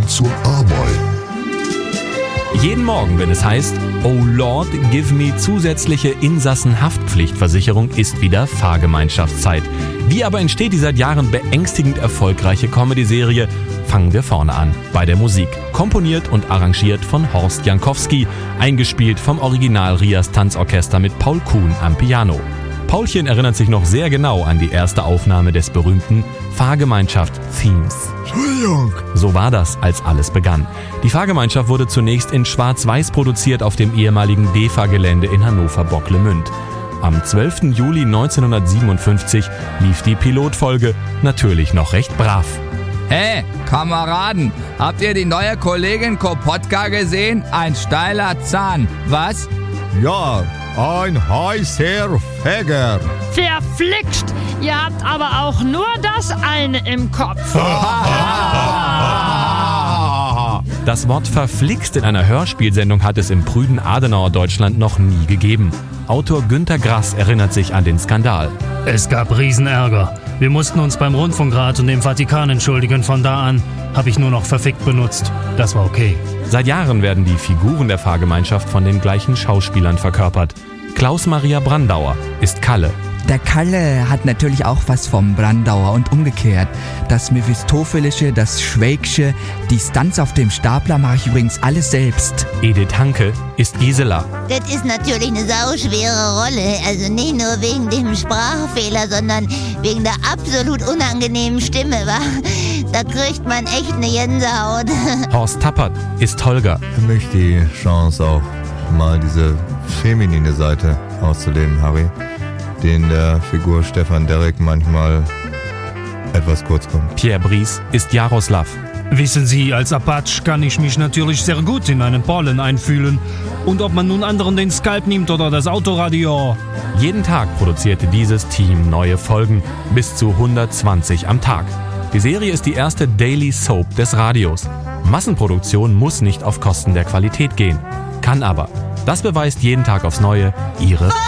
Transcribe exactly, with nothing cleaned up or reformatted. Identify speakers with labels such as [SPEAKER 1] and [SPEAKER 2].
[SPEAKER 1] zur Arbeit.
[SPEAKER 2] Jeden Morgen, wenn es heißt, oh Lord, give me zusätzliche Insassenhaftpflichtversicherung, ist wieder Fahrgemeinschaftszeit. Wie aber entsteht die seit Jahren beängstigend erfolgreiche Comedy-Serie? Fangen wir vorne an, bei der Musik. Komponiert und arrangiert von Horst Jankowski, eingespielt vom Original Rias Tanzorchester mit Paul Kuhn am Piano. Paulchen erinnert sich noch sehr genau an die erste Aufnahme des berühmten Fahrgemeinschaft-Themes.
[SPEAKER 1] Entschuldigung.
[SPEAKER 2] So war das, als alles begann. Die Fahrgemeinschaft wurde zunächst in Schwarz-Weiß produziert auf dem ehemaligen D E F A-Gelände in Hannover-Bocklemünd. Am zwölften Juli neunzehnhundertsiebenundfünfzig lief die Pilotfolge, natürlich noch recht brav.
[SPEAKER 3] Hey, Kameraden, habt ihr die neue Kollegin Kopotka gesehen? Ein steiler Zahn, was?
[SPEAKER 4] Ja, ein heißer Fegger.
[SPEAKER 5] Verflixt! Ihr habt aber auch nur das eine im Kopf.
[SPEAKER 2] Das Wort verflixt in einer Hörspielsendung hat es im prüden Adenauer Deutschland noch nie gegeben. Autor Günter Grass erinnert sich an den Skandal.
[SPEAKER 6] Es gab Riesenärger. Wir mussten uns beim Rundfunkrat und dem Vatikan entschuldigen. Von da an habe ich nur noch verfickt benutzt. Das war okay.
[SPEAKER 2] Seit Jahren werden die Figuren der Fahrgemeinschaft von den gleichen Schauspielern verkörpert. Klaus-Maria Brandauer ist Kalle.
[SPEAKER 7] Der Kalle hat natürlich auch was vom Brandauer und umgekehrt. Das Mephistophelische, das Schwägsche, die Stunts auf dem Stapler mache ich übrigens alles selbst.
[SPEAKER 2] Edith Hanke ist Gisela.
[SPEAKER 8] Das ist natürlich eine sauschwere Rolle. Also nicht nur wegen dem Sprachfehler, sondern wegen der absolut unangenehmen Stimme, wa? Da kriegt man echt eine Gänsehaut.
[SPEAKER 2] Horst Tappert ist Holger.
[SPEAKER 4] Für mich die Chance auch mal diese feminine Seite auszuleben, Harry, die in der Figur Stefan Derrick manchmal etwas kurz kommt.
[SPEAKER 2] Pierre Brice ist Jaroslav.
[SPEAKER 6] Wissen Sie, als Apache kann ich mich natürlich sehr gut in einen Polen einfühlen. Und ob man nun anderen den Skalp nimmt oder das Autoradio.
[SPEAKER 2] Jeden Tag produzierte dieses Team neue Folgen, bis zu hundertzwanzig am Tag. Die Serie ist die erste Daily Soap des Radios. Massenproduktion muss nicht auf Kosten der Qualität gehen. Kann aber. Das beweist jeden Tag aufs Neue ihre